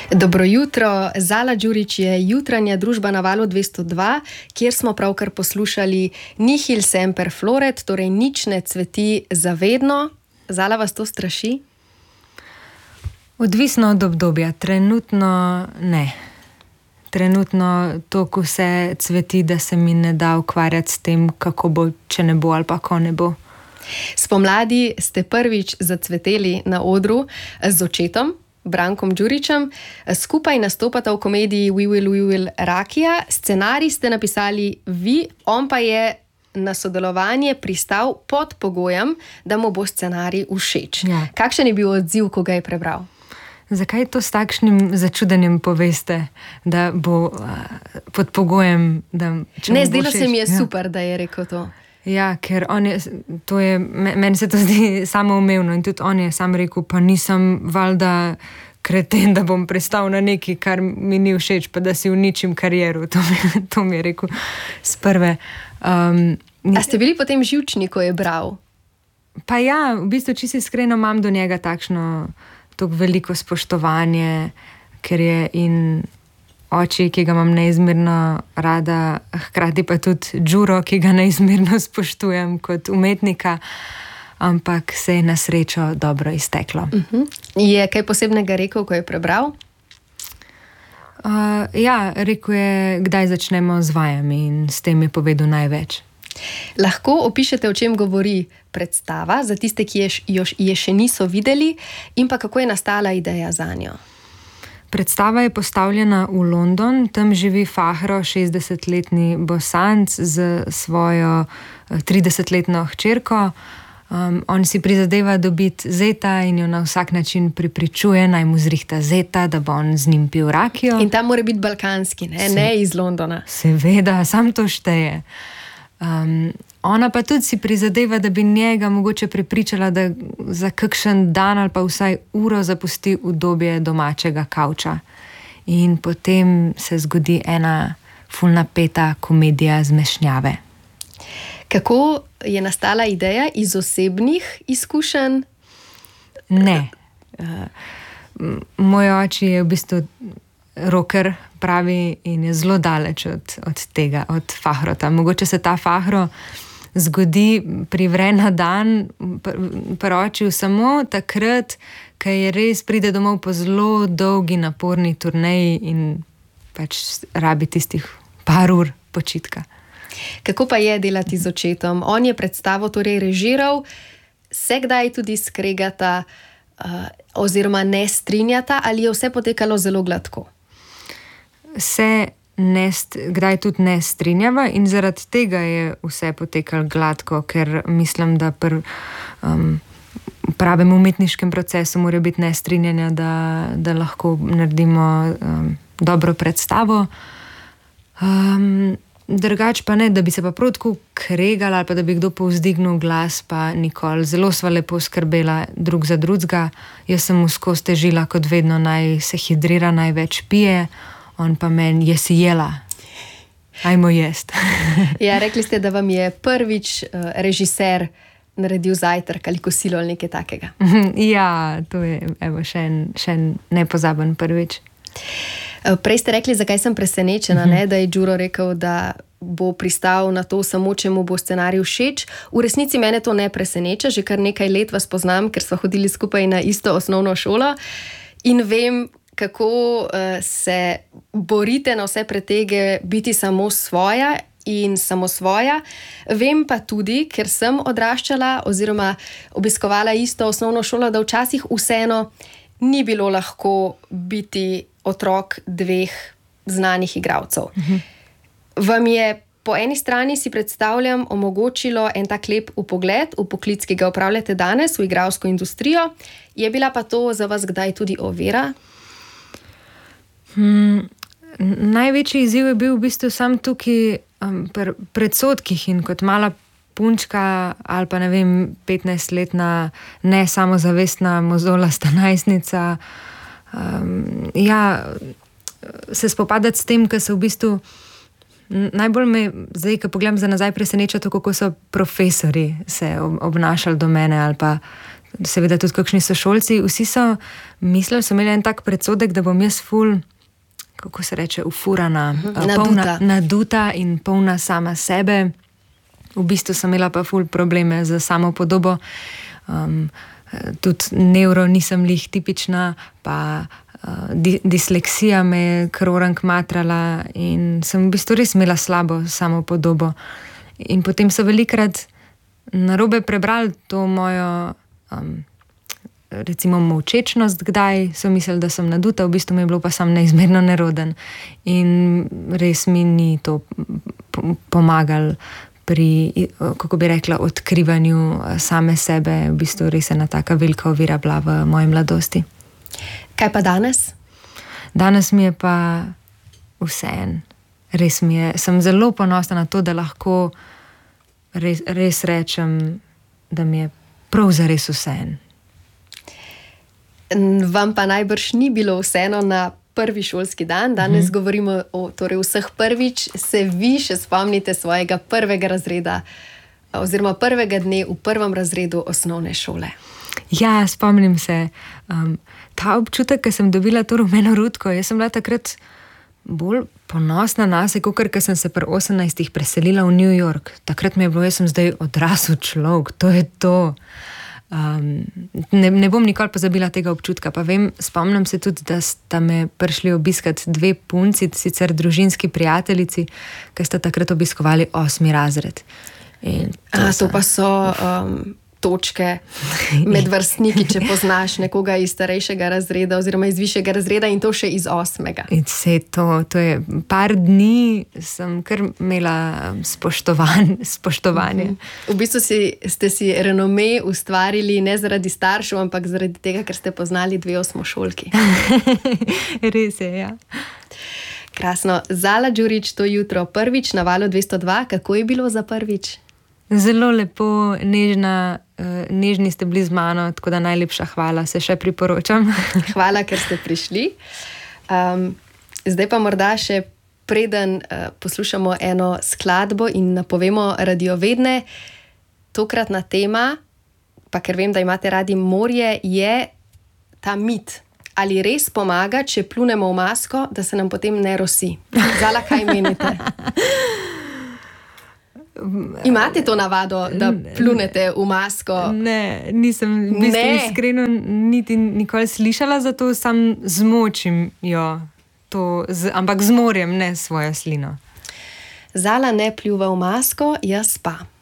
Dobro jutro, Zala Đurić je jutranja družba na Valu 202, kjer smo pravkar poslušali Nihil semper floret, torej nič ne cveti zavedno. Zala, vas to straši? Odvisno od obdobja, trenutno ne. Trenutno toliko vse cveti, da se mi ne da ukvarjati s tem, kako bo, če ne bo ali pa ko ne bo. Spomladi ste prvič zacveteli na odru z očetom, Brankom Đurićem. Skupaj nastopata v komediji We Will Rakija. Scenarij ste napisali vi, on pa je na sodelovanje pristal pod pogojem, da mu bo scenarij všeč. Ja. Kakšen je bil odziv, ko ga je prebral? Zakaj to s takšnim začudenjem poveste, da bo pod pogojem, da če Ne, mu bo zdelo se všeč? mi je Ja. super, da je rekel to. Ja, ker meni se to zdi samoumevno in tudi on je sam rekel, pa nisem valjda kreten, da bom pristal na nekaj, kar mi ni všeč, pa da si uničim kariero. To mi je rekel z prve. A ste bili potem živčni, ko je bral? Pa ja, v bistvu čisto iskreno imam do njega tako veliko spoštovanje, ker je in oči, ki ga imam neizmerno rada, hkrati pa tudi Đuro, ki ga neizmerno spoštujem kot umetnika, ampak se je na srečo dobro izteklo. Je kaj posebnega rekel, ko je prebral? Ja, rekel je, kdaj začnemo z vajami in s tem je povedal največ. Lahko opišete, o čem govori predstava, za tiste, ki je še niso videli, in pa kako je nastala ideja zanjo? Predstava je postavljena v London, tam živi Fahro, 60-letni Bosanc z svojo 30-letno hčerko. On si prizadeva dobiti zeta in jo na vsak način prepričuje, naj mu zrihta zeta, da bo on z njim pil rakijo. In tam mora biti balkanski, ne iz Londona. Seveda, sam to šteje. Ona pa tudi si prizadeva, da bi njega mogoče prepričala, da za kakšen dan ali pa vsaj uro zapusti udobje domačega kavča. In potem se zgodi ena ful napeta komedija zmešnjave. Kako je nastala ideja iz osebnih izkušenj? Ne. Moj oči je v bistvu rocker, pravi, in je zelo daleč od tega, od Fahrota. Mogoče se ta Fahro zgodi, privre na dan pri očiju samo takrat, ko je res pride domov po zelo dolgi, naporni turneji in pač rabi tistih par ur počitka. Kako pa je delati z očetom? On je predstavo torej režiral, se kdaj tudi skregata oziroma ne strinjata, ali je vse potekalo zelo gladko? Se kdaj tudi ne strinjava in zaradi tega je vse potekalo gladko, ker mislim, da pri pravem umetniškem procesu mora biti nestrinjanja, da lahko naredimo dobro predstavo. Drugače pa ne, da bi se pa prav tako kregali ali pa da bi kdo povzdignil glas, pa nikoli. Zelo sva lepo skrbela drug za drugega. Jaz sem mu skozi težila, kot vedno, naj se hidrira, največ pije, on pa meni, je si jela, ajmo jest. Ja, rekli ste, da vam je prvič režiser naredil zajtrk ali kosilo ali nekaj takega. Ja, to je še en nepozaben prvič. Prej ste rekli, zakaj sem presenečena, da je Đuro rekel, da bo pristal na to samo, če mu bo scenarij všeč. V resnici mene to ne preseneča, že kar nekaj let vas poznam, ker sva hodili skupaj na isto osnovno šolo in vem, kako se borite na vse pretege biti samo svoja in samosvoja. Vem pa tudi, ker sem odraščala oziroma obiskovala isto osnovno šolo, da včasih vseeno ni bilo lahko biti otrok dveh znanih igralcev. Vam je po eni strani, si predstavljam, omogočilo en tak lep vpogled v poklic, ki ga opravljate danes, v igralsko industrijo. Je bila pa to za vas kdaj tudi ovira? Največji izziv je bil v bistvu sam tukaj predsodkih in kot mala punčka ali pa ne vem, 15-letna nesamozavestna mozolasta najstnica, se spopadati s tem, ker se v bistvu najbolj me zdaj, ko pogledam za nazaj, preseneča to, kako so profesori se obnašali do mene ali pa seveda tudi kakšni sošolci, vsi so mislili, so imeli en tak predsodek, da bom jaz ful, kako se reče, ufurana, naduta in polna sama sebe. V bistvu sem imela pa ful probleme z samopodobo, tudi nevro nisem lih tipična, pa disleksija me je krorank matrala in sem v bistvu res imela slabo samopodobo. In potem so velikrat narobe prebrali to mojo recimo molčečnost, kdaj so mislili, da sem naduta, v bistvu mi je bilo pa sam neizmerno neroden. In res mi ni to pomagalo pri, kako bi rekla, odkrivanju same sebe. V bistvu res ena taka velika ovira bila v moji mladosti. Kaj pa danes? Danes mi je pa vseeno. Res mi je, sem zelo ponosna na to, da lahko res rečem, da mi je prav zares vseeno. Vam pa najbrž ni bilo vseeno na prvi šolski dan. Danes govorimo o torej vseh prvič. Se vi še spomnite svojega prvega razreda oziroma prvega dne v prvem razredu osnovne šole? Ja, spomnim se. Ta občutek, ki sem dobila to rumeno rutko, jaz sem bila takrat bolj ponosna nase, kakor sem se pri 18 preselila v New York. Takrat mi je bilo, jaz sem zdaj odrasel človek, to je to. Ne bom nikoli pozabila tega občutka, pa vem, spomnim se tudi, da sta me prišli obiskat dve punci, sicer družinski prijateljici, ki sta takrat obiskovali 8. razred. To pa so točke med vrstniki, če poznaš nekoga iz starejšega razreda oziroma iz višjega razreda in to še iz 8. In vse to je par dni sem kar imela spoštovanje. V bistvu ste si renome ustvarili ne zaradi staršev, ampak zaradi tega, ker ste poznali 2 osmošolki. Res je, ja. Krasno. Zala Đurić, to jutro prvič na Valu 202. Kako je bilo za prvič? Zelo lepo, nežni ste bili z mano, tako da najlepša hvala, se še priporočam. Hvala, ker ste prišli. Zdaj pa morda še preden poslušamo eno skladbo in napovemo radiovedne, tokratna tema, pa ker vem, da imate radi morje, je ta mit. Ali res pomaga, če plunemo v masko, da se nam potem ne rosi? Zala, kaj menite? Imate to navado, da plunete v masko? Ne, nisem iskreno niti nikoli slišala, zato sam zmočim jo, ampak z morjem, ne svojo slino. Zala ne pljuva v masko, jaz pa.